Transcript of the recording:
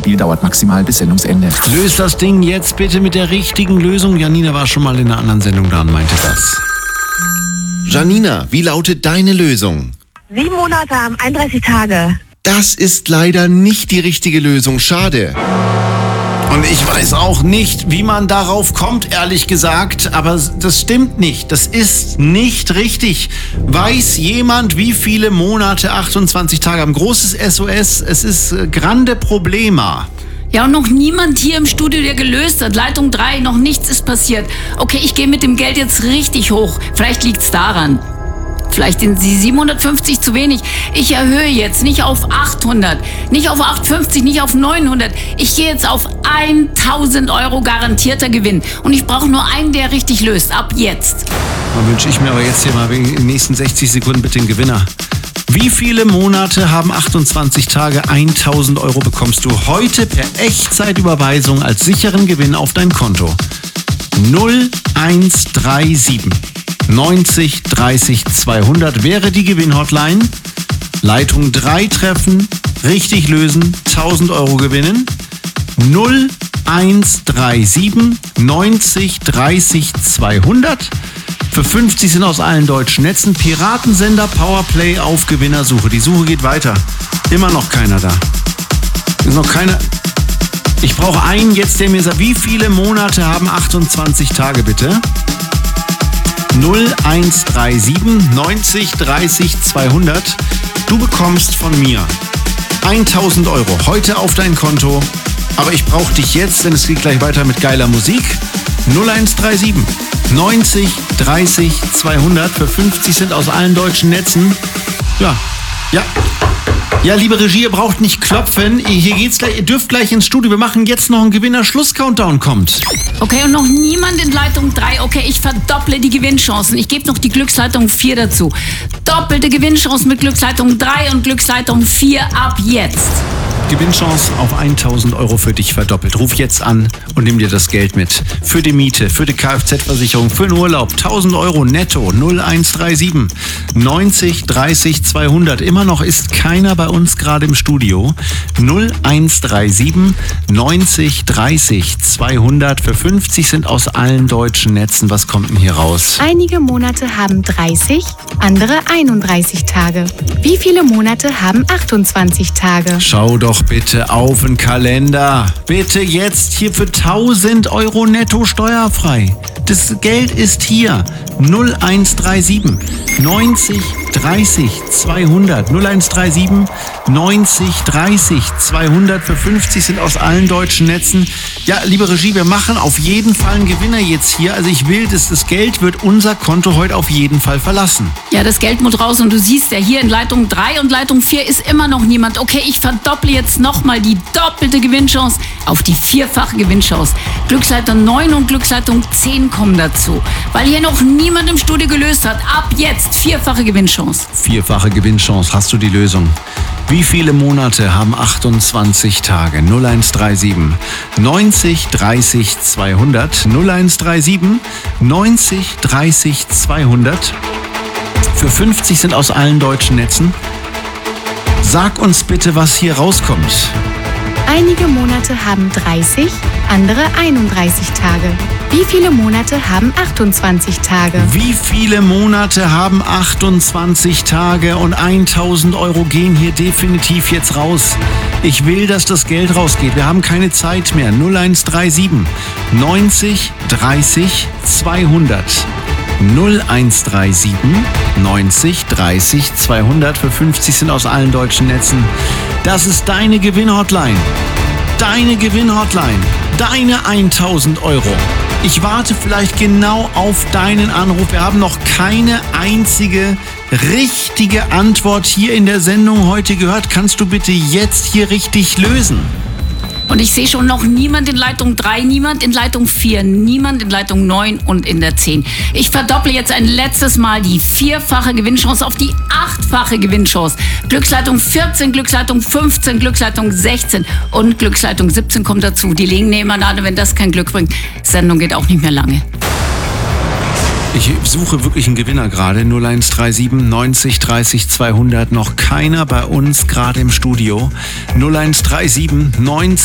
Spiel dauert maximal bis Sendungsende. Löst das Ding jetzt bitte mit der richtigen Lösung. Janina war schon mal in einer anderen Sendung da und meinte das. Janina, wie lautet deine Lösung? 7 Monate haben 31 Tage. Das ist leider nicht die richtige Lösung. Schade. Und ich weiß auch nicht, wie man darauf kommt, ehrlich gesagt, aber das stimmt nicht. Das ist nicht richtig. Weiß jemand, wie viele Monate 28 Tage haben? Großes SOS, es ist grande Problema. Ja, und noch niemand hier im Studio, der gelöst hat. Leitung 3, noch nichts ist passiert. Okay, ich gehe mit dem Geld jetzt richtig hoch. Vielleicht liegt's daran. Vielleicht sind Sie 750 zu wenig. Ich erhöhe jetzt nicht auf 800, nicht auf 850, nicht auf 900. Ich gehe jetzt auf 1000 Euro garantierter Gewinn. Und ich brauche nur einen, der richtig löst. Ab jetzt. Dann wünsche ich mir aber jetzt hier mal in den nächsten 60 Sekunden bitte den Gewinner. Wie viele Monate haben 28 Tage? 1000 Euro bekommst du heute per Echtzeitüberweisung als sicheren Gewinn auf dein Konto. 0137 90 30 200 wäre die Gewinnhotline. Leitung 3 treffen, richtig lösen, 1000 Euro gewinnen. 0137 90 30 200. Für 50 sind aus allen deutschen Netzen Piratensender Powerplay auf Gewinnersuche. Die Suche geht weiter. Immer noch keiner da. Ist noch keiner. Ich brauche einen jetzt, der mir sagt, wie viele Monate haben 28 Tage bitte? 0137 90 30 200. Du bekommst von mir 1000 Euro heute auf dein Konto. Aber ich brauche dich jetzt, denn es geht gleich weiter mit geiler Musik. 0137 90 30 200. Für 50 sind aus allen deutschen Netzen. Ja, liebe Regie, ihr braucht nicht klopfen. Hier geht's gleich, ihr dürft gleich ins Studio. Wir machen jetzt noch einen Gewinner-Schluss-Countdown kommt. Okay, und noch niemand in Leitung 3. Okay, ich verdopple die Gewinnchancen. Ich gebe noch die Glücksleitung 4 dazu. Doppelte Gewinnchancen mit Glücksleitung 3 und Glücksleitung 4 ab jetzt. Gewinnchance auf 1000 Euro für dich verdoppelt. Ruf jetzt an und nimm dir das Geld mit. Für die Miete, für die Kfz-Versicherung, für den Urlaub. 1000 Euro netto. 0137 90 30 200. Immer noch ist keiner bei uns gerade im Studio. 0137 90 30 200. Für 50 sind aus allen deutschen Netzen. Was kommt denn hier raus? Einige Monate haben 30, andere 31 Tage. Wie viele Monate haben 28 Tage? Schau doch bitte auf den Kalender. Bitte jetzt hier für 1000 Euro netto steuerfrei. Das Geld ist hier. 0137 90 30 200. 0137 90 30 200. Für 50 sind aus allen deutschen Netzen. Ja, liebe Regie, wir machen auf jeden Fall einen Gewinner jetzt hier. Also ich will, das Geld wird unser Konto heute auf jeden Fall verlassen. Ja, das Geld muss raus und du siehst ja hier in Leitung 3 und Leitung 4 ist immer noch niemand. Okay, ich verdopple jetzt nochmal die doppelte Gewinnchance auf die 4-fache Gewinnchance. Glücksleitung 9 und Glücksleitung 10 kommen dazu. Weil hier noch niemand im Studio gelöst hat. Ab jetzt 4-fache Gewinnchance. 4-fache Gewinnchance. Hast du die Lösung? Wie viele Monate haben 28 Tage? 0137 90 30 200. 0137 90 30 200. Für 50 sind aus allen deutschen Netzen. Sag uns bitte, was hier rauskommt. Einige Monate haben 30, andere 31 Tage. Wie viele Monate haben 28 Tage? Wie viele Monate haben 28 Tage und 1000 Euro gehen hier definitiv jetzt raus. Ich will, dass das Geld rausgeht. Wir haben keine Zeit mehr. 0137 90 30 200. 0137 90 30 200. Für 50 sind aus allen deutschen Netzen. Das ist deine Gewinnhotline. Deine Gewinnhotline. Deine 1000 Euro. Ich warte vielleicht genau auf deinen Anruf. Wir haben noch keine einzige richtige Antwort hier in der Sendung heute gehört. Kannst du bitte jetzt hier richtig lösen? Und ich sehe schon noch niemand in Leitung 3, niemand in Leitung 4, niemand in Leitung 9 und in der 10. Ich verdopple jetzt ein letztes Mal die 4-fache Gewinnchance auf die 8-fache Gewinnchance. Glücksleitung 14, Glücksleitung 15, Glücksleitung 16 und Glücksleitung 17 kommt dazu. Die legen nebeneinander, wenn das kein Glück bringt. Sendung geht auch nicht mehr lange. Ich suche wirklich einen Gewinner gerade. 0137 90 30 200. Noch keiner bei uns gerade im Studio. 0137 90